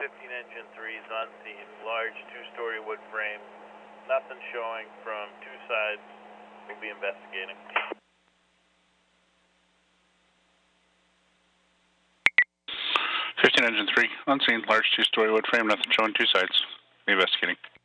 Engine 3 is on scene. Large two-story wood frame. Nothing showing from two sides. We'll be investigating. 15 Engine 3 on scene. Large two-story wood frame. Nothing showing two sides. Be investigating.